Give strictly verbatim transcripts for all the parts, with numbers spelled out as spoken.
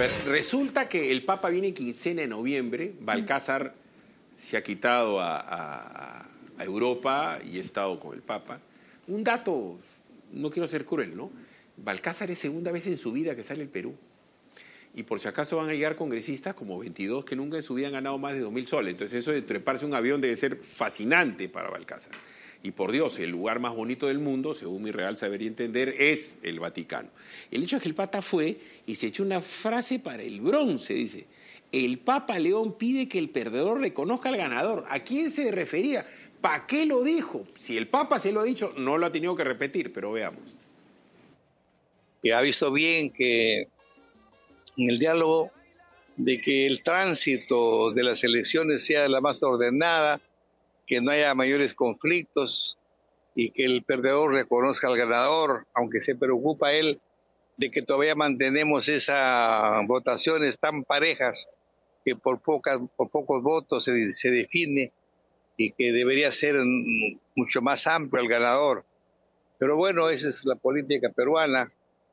ver, resulta que el Papa viene quincena de noviembre. Balcázar se ha quitado a, a, a Europa y ha estado con el Papa. Un dato, no quiero ser cruel, ¿no? Balcázar es segunda vez en su vida que sale el Perú. Y por si acaso van a llegar congresistas como veintidós que nunca en su vida han ganado más de dos mil soles. Entonces eso de treparse un avión debe ser fascinante para Balcázar. Y por Dios, el lugar más bonito del mundo, según mi real saber y entender, es el Vaticano. El hecho es que el Papa fue y se echó una frase para el bronce, dice: el Papa León pide que el perdedor reconozca al ganador. ¿A quién se refería? ¿Para qué lo dijo? Si el Papa se lo ha dicho, no lo ha tenido que repetir, pero veamos. Y ha visto bien que en el diálogo de que el tránsito de las elecciones sea la más ordenada, que no haya mayores conflictos y que el perdedor reconozca al ganador, aunque se preocupa él de que todavía mantenemos esas votaciones tan parejas que por, pocas, por pocos votos se, se define y que debería ser mucho más amplio el ganador. Pero bueno, esa es la política peruana.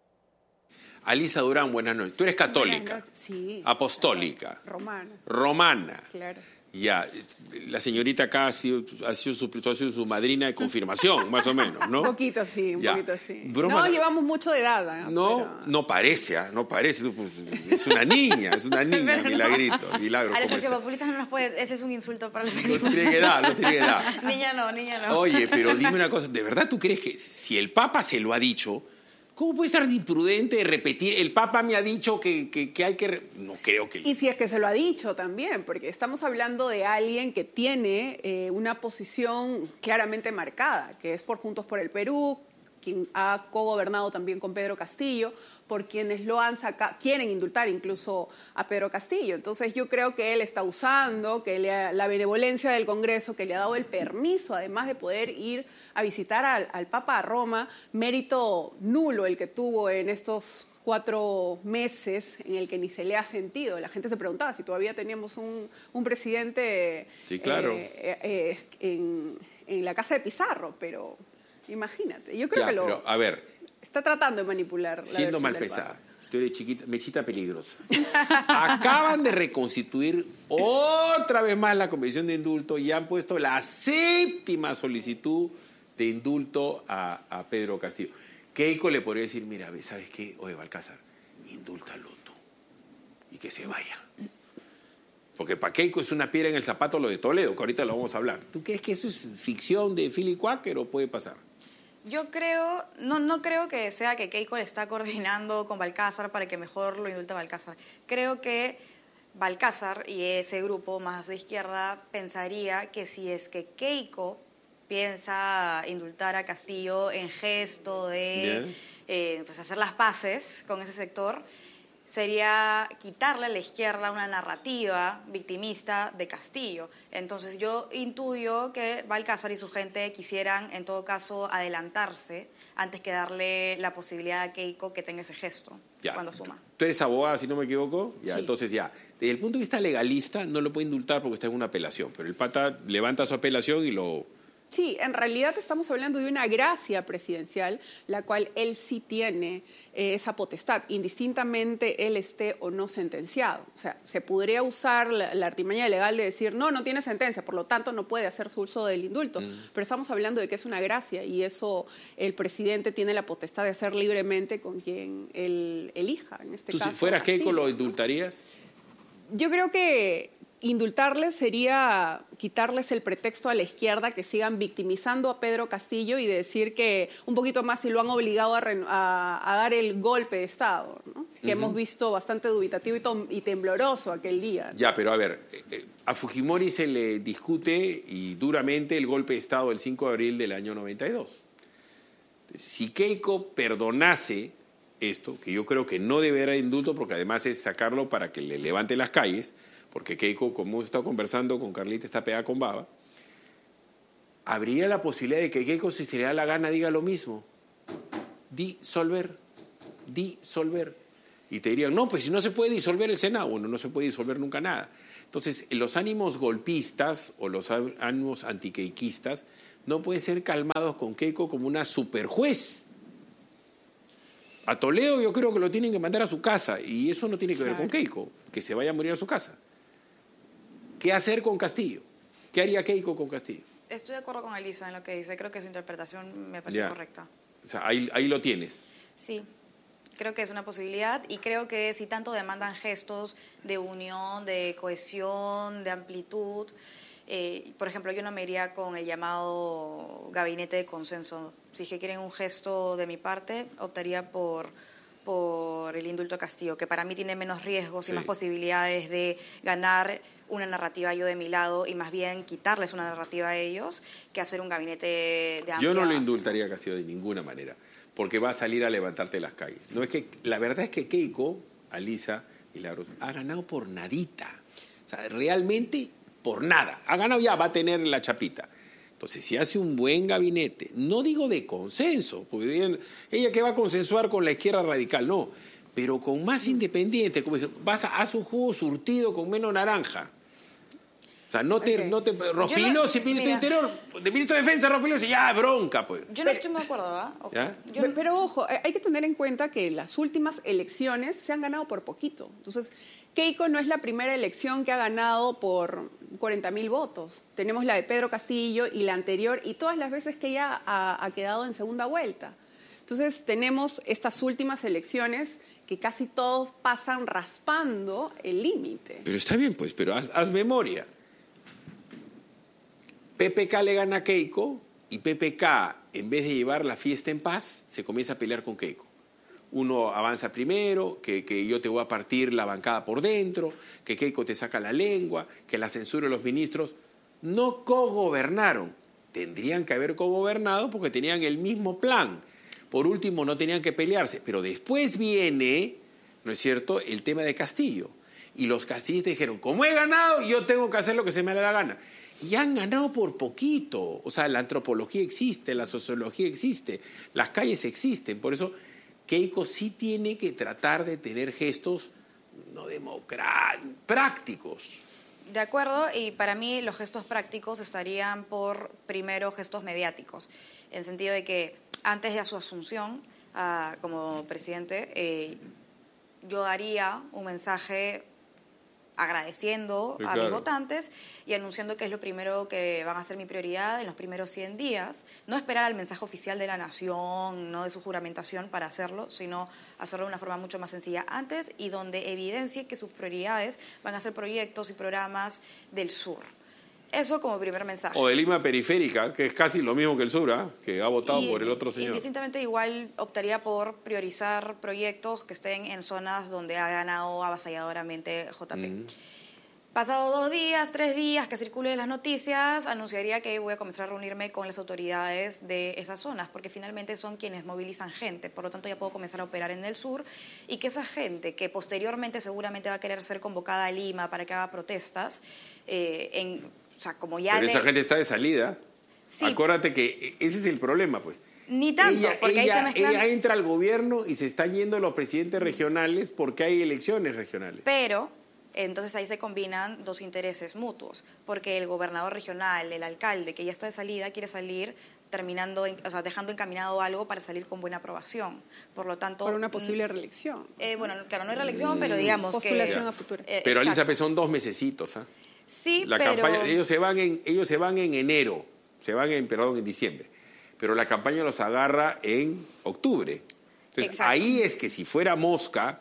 Alisa Durán, buenas noches. Tú eres católica, sí, apostólica, romana. Romana. Claro. Ya, la señorita acá ha sido, ha sido, su, ha sido su madrina de confirmación, más o menos, ¿no? Un poquito sí, un ya. poquito sí. Broma, no llevamos mucho de edad. ¿eh? No, pero... no parece, ¿eh? no parece. Es una niña, es una niña, no. milagrito, milagro. A los sociopopulistas no nos puede, ese es un insulto para los No tiene que dar, no tiene que dar. Niña no, niña no. Oye, pero dime una cosa, ¿de verdad tú crees que si el Papa se lo ha dicho, cómo puede estar imprudente de repetir? El Papa me ha dicho que, que, que hay que... Re... No creo que... Y si es que se lo ha dicho también, porque estamos hablando de alguien que tiene eh, una posición claramente marcada, que es por Juntos por el Perú, quien ha cogobernado también con Pedro Castillo, por quienes lo han sacado, quieren indultar incluso a Pedro Castillo. Entonces yo creo que él está usando que le ha, la benevolencia del Congreso, que le ha dado el permiso, además de poder ir a visitar al, al Papa a Roma, mérito nulo el que tuvo en estos cuatro meses en el que ni se le ha sentido. La gente se preguntaba si todavía teníamos un, un presidente sí, claro. eh, eh, en, en la casa de Pizarro, pero... Imagínate, yo creo ya, que lo pero, a ver, está tratando de manipular. Siendo la mal pesada, tú eres chiquita, mechita peligrosa. Acaban de reconstituir otra vez más la Convención de Indulto y han puesto la séptima solicitud de indulto a, a Pedro Castillo. Keiko le podría decir, mira, ¿sabes qué? Oye, Balcázar, indúltalo tú y que se vaya. Porque para Keiko es una piedra en el zapato lo de Toledo, que ahorita lo vamos a hablar. ¿Tú crees que eso es ficción de Philly Quaker o puede pasar? Yo creo, no, no creo que sea que Keiko le está coordinando con Balcázar para que mejor lo indulte a Balcázar. Creo que Balcázar y ese grupo más de izquierda pensaría que si es que Keiko piensa indultar a Castillo en gesto de eh, pues hacer las paces con ese sector, sería quitarle a la izquierda una narrativa victimista de Castillo. Entonces yo intuyo que Balcázar y su gente quisieran, en todo caso, adelantarse antes que darle la posibilidad a Keiko que tenga ese gesto ya. Cuando suma. Tú eres abogada, si no me equivoco. Ya, sí. Entonces ya, desde el punto de vista legalista no lo puede indultar porque está en una apelación, pero el pata levanta su apelación y lo... Sí, en realidad estamos hablando de una gracia presidencial, la cual él sí tiene eh, esa potestad, indistintamente él esté o no sentenciado. O sea, se podría usar la, la artimaña legal de decir, no, no tiene sentencia, por lo tanto no puede hacer su uso del indulto. Mm. Pero estamos hablando de que es una gracia y eso el presidente tiene la potestad de hacer libremente con quien él elija, en este ¿Tú caso. si fueras Keiko Castillo, lo indultarías? Yo creo que indultarles sería quitarles el pretexto a la izquierda que sigan victimizando a Pedro Castillo y decir que un poquito más si lo han obligado a, a, a dar el golpe de Estado, ¿no? Que uh-huh. hemos visto bastante dubitativo y, tom, y tembloroso aquel día, ¿no? Ya, pero a ver, eh, a Fujimori se le discute y duramente el golpe de Estado del cinco de abril del año noventa y dos. Si Keiko perdonase esto, que yo creo que no deberá indulto porque además es sacarlo para que le levante las calles, porque Keiko, como hemos estado conversando con Carlita, está pegada con baba, habría la posibilidad de que Keiko, si se le da la gana, diga lo mismo. Disolver, disolver. Y te dirían, no, pues si no se puede disolver el Senado, bueno, no se puede disolver nunca nada. Entonces, los ánimos golpistas o los ánimos antiqueiquistas no pueden ser calmados con Keiko como una superjuez. A Toledo yo creo que lo tienen que mandar a su casa y eso no tiene que ver Claro. con Keiko, que se vaya a morir a su casa. ¿Qué hacer con Castillo? ¿Qué haría Keiko con Castillo? Estoy de acuerdo con Elisa en lo que dice. Creo que su interpretación me parece Ya. correcta. O sea, ahí, ahí lo tienes. Sí, creo que es una posibilidad y creo que si tanto demandan gestos de unión, de cohesión, de amplitud, eh, por ejemplo, yo no me iría con el llamado gabinete de consenso. Si es que quieren un gesto de mi parte, optaría por, por el indulto a Castillo, que para mí tiene menos riesgos Sí. y más posibilidades de ganar una narrativa yo de mi lado y más bien quitarles una narrativa a ellos que hacer un gabinete de Yo no le amplias- indultaría a Castillo de ninguna manera, porque va a salir a levantarte las calles. No es que la verdad es que Keiko, Alisa y Laros, ha ganado por nadita. O sea, realmente por nada. Ha ganado ya, va a tener la chapita. Entonces, si hace un buen gabinete, no digo de consenso, porque bien, ella que va a consensuar con la izquierda radical, no, pero con más independiente, como dije, vas a hacer un jugo surtido con menos naranja. O sea, no te, Ok. no te Rospigliosi, Yo no- ministro de mira. Interior, de ministro de Defensa, Rospigliosi, ya, bronca, pues. Yo no estoy muy de acuerdo, ¿ah? Ojo. ¿Ya? Yo Pe- Pero ojo, eh, hay que tener en cuenta que las últimas elecciones se han ganado por poquito. Entonces, Keiko no es la primera elección que ha ganado por cuarenta mil votos. Tenemos la de Pedro Castillo y la anterior, y todas las veces que ella ha, ha quedado en segunda vuelta. Entonces, tenemos estas últimas elecciones que casi todos pasan raspando el límite. Pero está bien, pues, pero haz, haz memoria. P P K le gana a Keiko y P P K, en vez de llevar la fiesta en paz, se comienza a pelear con Keiko. Uno avanza primero, que, que yo te voy a partir la bancada por dentro, que Keiko te saca la lengua, que la censura de los ministros. No cogobernaron. Tendrían que haber cogobernado porque tenían el mismo plan. Por último, no tenían que pelearse. Pero después viene, ¿no es cierto?, el tema de Castillo. Y los castillistas dijeron, como he ganado, yo tengo que hacer lo que se me da la gana. Y han ganado por poquito. O sea, la antropología existe, la sociología existe, las calles existen. Por eso Keiko sí tiene que tratar de tener gestos no democráticos, prácticos. De acuerdo, y para mí los gestos prácticos estarían por, primero, gestos mediáticos, en sentido de que antes de su asunción uh, como presidente, eh, yo daría un mensaje agradeciendo Sí, a claro. mis votantes y anunciando que es lo primero que van a ser mi prioridad en los primeros cien días. No esperar al mensaje oficial de la nación, no de su juramentación para hacerlo, sino hacerlo de una forma mucho más sencilla antes y donde evidencie que sus prioridades van a ser proyectos y programas del sur. Eso como primer mensaje. O de Lima Periférica, que es casi lo mismo que el sur, ¿ah? Que ha votado Y por el otro señor. Indistintamente igual optaría por priorizar proyectos que estén en zonas donde ha ganado avasalladoramente J P. Mm. Pasado dos días, tres días que circulen las noticias, anunciaría que voy a comenzar a reunirme con las autoridades de esas zonas, porque finalmente son quienes movilizan gente. Por lo tanto, ya puedo comenzar a operar en el sur y que esa gente, que posteriormente seguramente va a querer ser convocada a Lima para que haga protestas, eh, en, o sea, como ya Pero le- esa gente está de salida. Sí. Acuérdate que ese es el problema, pues. Ni tanto, ella, porque ahí ella- se mezclan... ella entra al gobierno y se están yendo los presidentes regionales porque hay elecciones regionales. Pero entonces ahí se combinan dos intereses mutuos, porque el gobernador regional, el alcalde que ya está de salida, quiere salir terminando, en- o sea, dejando encaminado algo para salir con buena aprobación. Por lo tanto, Por una mm, posible reelección. eh, bueno, claro, no hay reelección, pero digamos Postulación que a futuro. eh, Pero exacto. Alisa, son dos mesecitos, ¿ah? Sí, La pero campaña, ellos se van en, ellos se van en enero, se van en, perdón, en diciembre. Pero la campaña los agarra en octubre. Entonces, Exacto. ahí es que si fuera Mosca,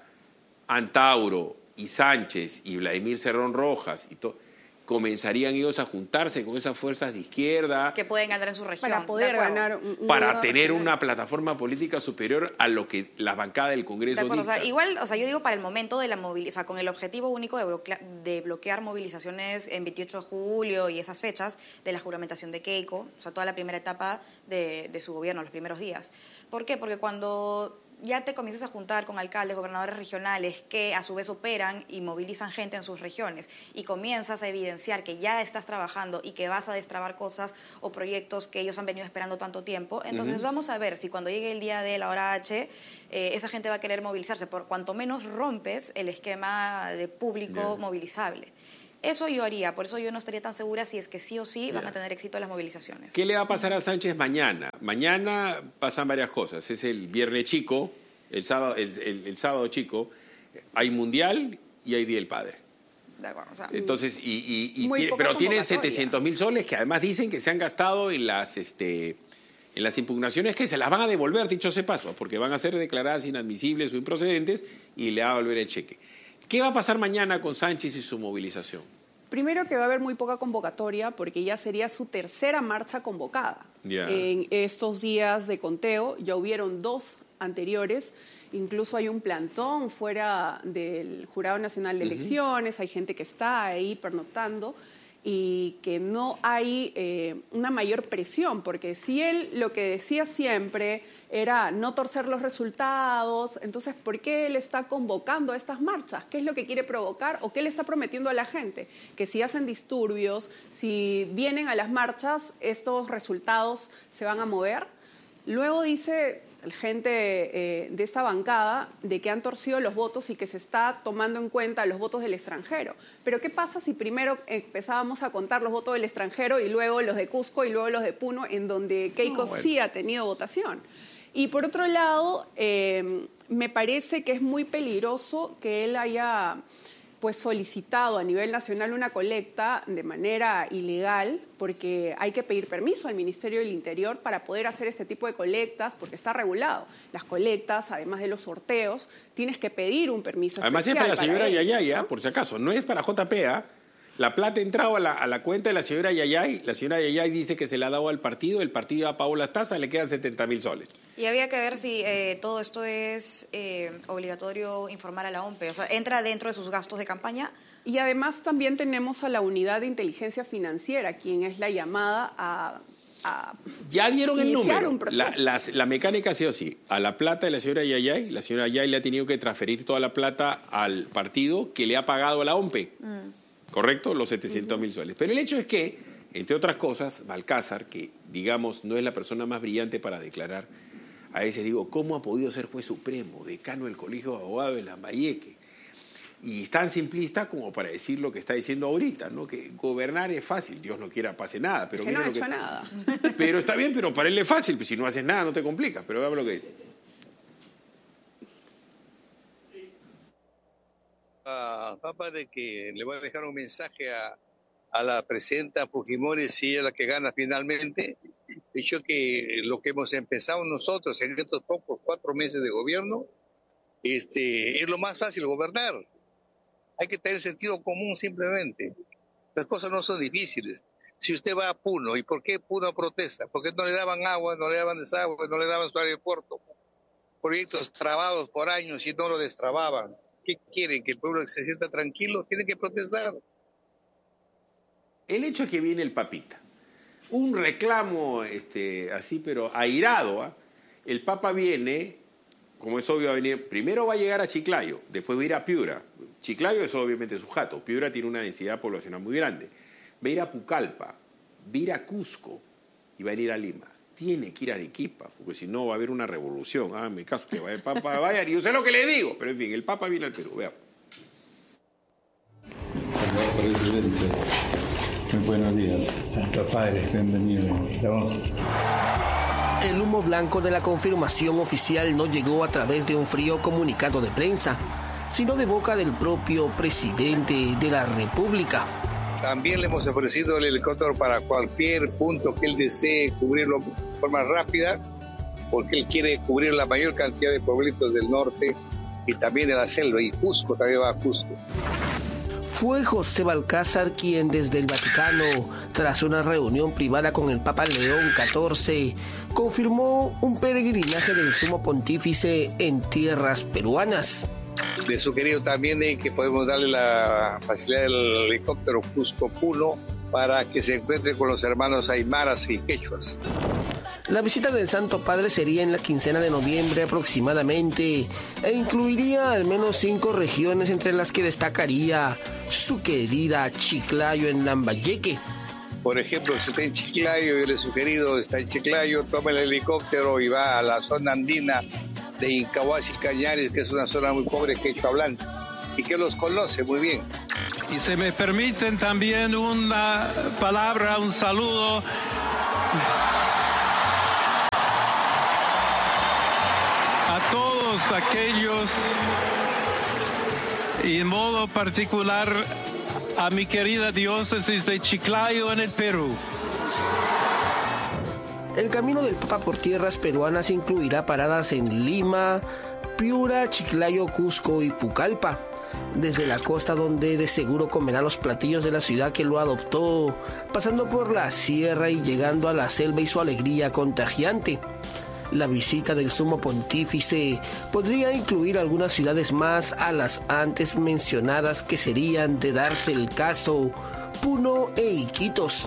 Antauro y Sánchez y Vladimir Cerrón Rojas y todo, comenzarían ellos a juntarse con esas fuerzas de izquierda que pueden ganar en su región. Para de poder acuerdo. ganar un, un para gobierno tener regional. una plataforma política superior a lo que la bancada del De Congreso acuerdo, o sea, dicta. igual, o sea, yo digo para el momento de la movilización, con el objetivo único de bloquear, de bloquear movilizaciones en veintiocho de julio y esas fechas de la juramentación de Keiko, o sea, toda la primera etapa de, de su gobierno, los primeros días. ¿Por qué? Porque cuando ya te comienzas a juntar con alcaldes, gobernadores regionales que a su vez operan y movilizan gente en sus regiones y comienzas a evidenciar que ya estás trabajando y que vas a destrabar cosas o proyectos que ellos han venido esperando tanto tiempo, entonces Ujú. vamos a ver si cuando llegue el día de la hora H eh, esa gente va a querer movilizarse, por cuanto menos rompes el esquema de público Ya. movilizable. Eso yo haría, por eso yo no estaría tan segura si es que sí o sí van Ya. a tener éxito las movilizaciones. ¿Qué le va a pasar a Sánchez mañana? Mañana pasan varias cosas. Es el Viernes Chico, el sábado, el, el, el sábado chico, hay Mundial y hay Día del Padre. De acuerdo, o sea, Entonces, y, y, y tiene, poca pero tienen convocatoria. setecientos mil soles que además dicen que se han gastado en las, este, en las impugnaciones que se las van a devolver, dicho sea paso, porque van a ser declaradas inadmisibles o improcedentes y le va a volver el cheque. ¿Qué va a pasar mañana con Sánchez y su movilización? Primero que va a haber muy poca convocatoria porque ya sería su tercera marcha convocada. Ya. En estos días de conteo ya hubieron dos anteriores. Incluso hay un plantón fuera del Jurado Nacional de Elecciones, uh-huh. hay gente que está ahí pernoctando y que no hay eh, una mayor presión, porque si él lo que decía siempre era no torcer los resultados, entonces ¿por qué él está convocando a estas marchas? ¿Qué es lo que quiere provocar o qué le está prometiendo a la gente? Que si hacen disturbios, si vienen a las marchas, estos resultados se van a mover. Luego dice gente eh, de esta bancada de que han torcido los votos y que se está tomando en cuenta los votos del extranjero. Pero ¿qué pasa si primero empezábamos a contar los votos del extranjero y luego los de Cusco y luego los de Puno, en donde Keiko no, bueno. sí ha tenido votación? Y por otro lado, eh, me parece que es muy peligroso que él haya pues solicitado a nivel nacional una colecta de manera ilegal, porque hay que pedir permiso al Ministerio del Interior para poder hacer este tipo de colectas, porque está regulado. Las colectas, además de los sorteos, tienes que pedir un permiso Además es para la señora para Yayay, ¿no? Por si acaso, no es para J P A. La plata ha entrado a la, a la cuenta de la señora Yayay, la señora Yayay dice que se la ha dado al partido, el partido ha pagado las tasas, le quedan setenta mil soles. Y había que ver si eh, todo esto es eh, obligatorio informar a la O M P E, o sea, ¿entra dentro de sus gastos de campaña? Y además también tenemos a la Unidad de Inteligencia Financiera, quien es la llamada a... a ya vieron el número, un la, la, la mecánica ha sido así, a la plata de la señora Yayay, la señora Yayay le ha tenido que transferir toda la plata al partido que le ha pagado a la O M P E. Mm. ¿Correcto? Los setecientos mil soles. Pero el hecho es que, entre otras cosas, Balcázar, que digamos no es la persona más brillante para declarar, a veces digo, ¿cómo ha podido ser juez supremo, decano del Colegio de Abogados de Lambayeque? Y es tan simplista como para decir lo que está diciendo ahorita, ¿no? Que gobernar es fácil, Dios no quiera pase nada. Pero que no ha hecho que... nada. Pero está bien, pero para él es fácil, pues si no haces nada no te complicas, pero veamos lo que dice. Uh, papá, de que le voy a dejar un mensaje a, a la presidenta Fujimori, si ella es la que gana finalmente. Dicho que lo que hemos empezado nosotros en estos pocos cuatro meses de gobierno, este, es lo más fácil gobernar. Hay que tener sentido común simplemente. Las cosas no son difíciles. Si usted va a Puno, ¿y por qué Puno protesta? Porque no le daban agua, no le daban desagüe, no le daban su aeropuerto. Proyectos trabados por años y no lo destrababan. ¿Qué quieren? ¿Que el pueblo se sienta tranquilo? Tienen que protestar. El hecho es que viene el papita. Un reclamo este, así, pero airado. ¿eh? El Papa viene, como es obvio, va a venir. Primero va a llegar a Chiclayo, después va a ir a Piura. Chiclayo es obviamente su jato. Piura tiene una densidad poblacional muy grande. Va a ir a Pucallpa, va a ir a Cusco y va a ir a Lima. Tiene que ir a Arequipa, porque si no va a haber una revolución. Ah, me caso que vaya el Papa, vaya, y yo sé lo que le digo, pero en fin, el Papa viene al Perú, veamos. Señor presidente, muy buenos días. Nuestro padre, bienvenido. El humo blanco de la confirmación oficial no llegó a través de un frío comunicado de prensa, sino de boca del propio presidente de la República. También le hemos ofrecido el helicóptero para cualquier punto que él desee cubrirlo de forma rápida, porque él quiere cubrir la mayor cantidad de pueblitos del norte y también de la selva, y Cusco también va a Cusco. Fue José Balcázar quien desde el Vaticano, tras una reunión privada con el Papa León catorce, confirmó un peregrinaje del Sumo Pontífice en tierras peruanas. Le he sugerido también de que podemos darle la facilidad del helicóptero Cusco-Puno para que se encuentre con los hermanos aymaras y quechuas. La visita del Santo Padre sería en la quincena de noviembre aproximadamente e incluiría al menos cinco regiones, entre las que destacaría su querida Chiclayo en Lambayeque. Por ejemplo, si está en Chiclayo, yo le he sugerido, está en Chiclayo, toma el helicóptero y va a la zona andina de Incahuasi Cañares, que es una zona muy pobre quechua hablante y que los conoce muy bien. Y se me permiten también una palabra, un saludo a todos aquellos, y en modo particular a mi querida diócesis de Chiclayo en el Perú. El camino del Papa por tierras peruanas incluirá paradas en Lima, Piura, Chiclayo, Cusco y Pucallpa. Desde la costa, donde de seguro comerá los platillos de la ciudad que lo adoptó, pasando por la sierra y llegando a la selva y su alegría contagiante. La visita del Sumo Pontífice podría incluir algunas ciudades más a las antes mencionadas, que serían, de darse el caso, Puno e Iquitos.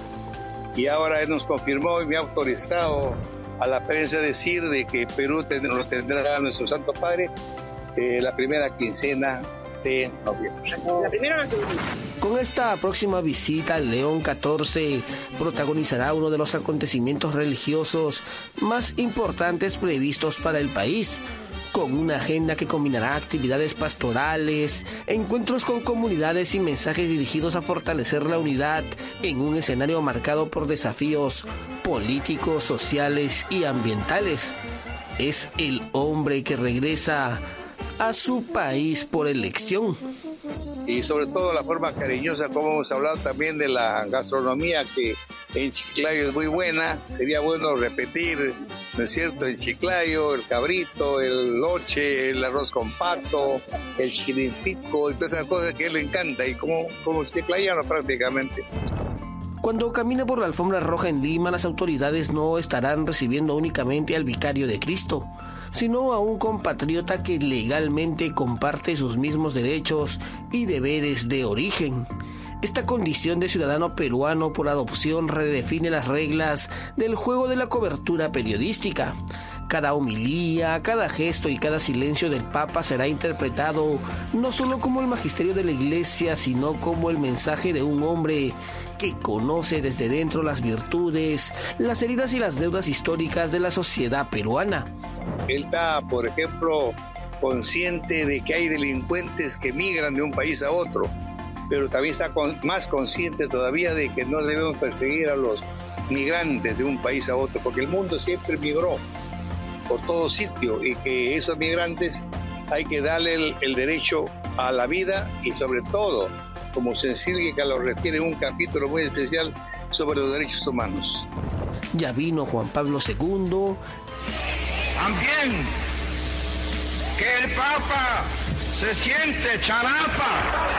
Y ahora nos confirmó y me ha autorizado a la prensa decir de que Perú tendrá, lo tendrá nuestro Santo Padre eh, la primera quincena de noviembre. La primera o la segunda. Con esta próxima visita, el León catorce protagonizará uno de los acontecimientos religiosos más importantes previstos para el país, con una agenda que combinará actividades pastorales, encuentros con comunidades y mensajes dirigidos a fortalecer la unidad en un escenario marcado por desafíos políticos, sociales y ambientales. Es el hombre que regresa a su país por elección. Y sobre todo la forma cariñosa, como hemos hablado también de la gastronomía, que en Chiclayo es muy buena. Sería bueno repetir, ¿no es cierto?, en Chiclayo, el cabrito, el loche, el arroz con pato, el chirimpico, y todas esas cosas que a él le encanta, y como, como chiclayano prácticamente. Cuando camine por la alfombra roja en Lima, las autoridades no estarán recibiendo únicamente al vicario de Cristo, sino a un compatriota que legalmente comparte sus mismos derechos y deberes de origen. Esta condición de ciudadano peruano por adopción redefine las reglas del juego de la cobertura periodística. Cada homilía, cada gesto y cada silencio del Papa será interpretado no solo como el magisterio de la Iglesia, sino como el mensaje de un hombre que conoce desde dentro las virtudes, las heridas y las deudas históricas de la sociedad peruana. Él está, por ejemplo, consciente de que hay delincuentes que migran de un país a otro, pero también está con, más consciente todavía de que no debemos perseguir a los migrantes de un país a otro, porque el mundo siempre migró por todo sitio, y que esos migrantes hay que darle el, el derecho a la vida, y sobre todo, como Sencillica lo refiere en un capítulo muy especial sobre los derechos humanos. Ya vino Juan Pablo segundo. También que el Papa se siente charapa.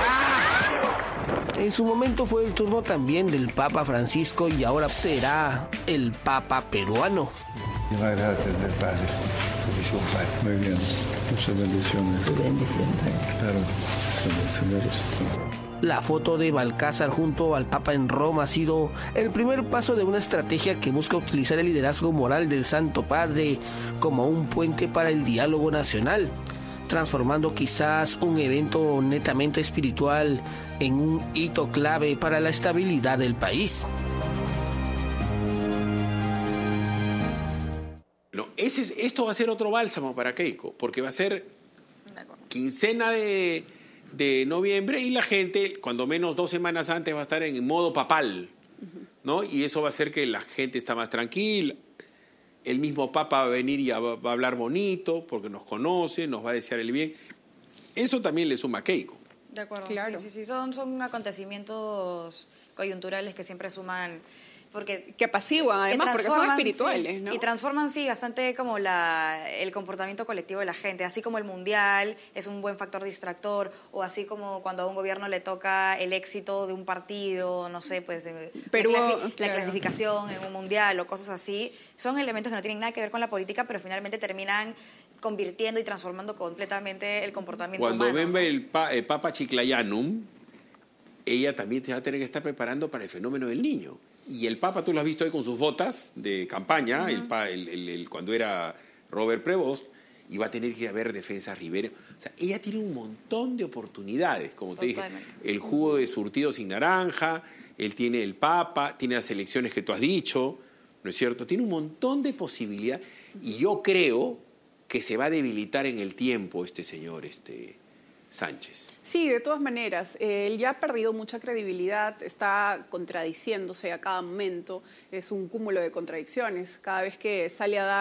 En su momento fue el turno también del Papa Francisco, y ahora será el Papa peruano. Muchas gracias del Padre. Bendición, Padre. Muy bien. Muchas bendiciones. Bendiciones. Claro. Bendiciones. La foto de Balcázar junto al Papa en Roma ha sido el primer paso de una estrategia que busca utilizar el liderazgo moral del Santo Padre como un puente para el diálogo nacional, transformando quizás un evento netamente espiritual en un hito clave para la estabilidad del país. No, ese es, esto va a ser otro bálsamo para Keiko, porque va a ser quincena de... de noviembre, y la gente, cuando menos dos semanas antes, va a estar en modo papal, ¿no? Y eso va a hacer que la gente está más tranquila. El mismo Papa va a venir y va a hablar bonito, porque nos conoce, nos va a desear el bien. Eso también le suma a Keiko. De acuerdo, claro. sí, sí, sí. Son, son acontecimientos coyunturales que siempre suman... Porque, que apaciguan, además, porque son espirituales, sí, ¿no? Y transforman, sí, bastante como la, el comportamiento colectivo de la gente. Así como el mundial es un buen factor distractor, o así como cuando a un gobierno le toca el éxito de un partido, no sé, pues Perú, la, clasi- claro. la clasificación en un mundial o cosas así. Son elementos que no tienen nada que ver con la política, pero finalmente terminan convirtiendo y transformando completamente el comportamiento Cuando humano. venga el, pa, el Papa Chiclayanum, ella también te va a tener que estar preparando para el fenómeno del niño. Y el Papa, tú lo has visto ahí con sus botas de campaña, uh-huh. el, pa, el, el, el, cuando era Robert Prevost, y va a tener que ir a ver Defensa Rivera. O sea, ella tiene un montón de oportunidades, como te Totalmente. dije, el jugo de surtido sin naranja, él tiene el Papa, tiene las elecciones que tú has dicho, ¿no es cierto? Tiene un montón de posibilidades, y yo creo que se va a debilitar en el tiempo este señor, este Sánchez. Sí, de todas maneras, eh, él ya ha perdido mucha credibilidad, está contradiciéndose a cada momento, es un cúmulo de contradicciones. Cada vez que sale a dar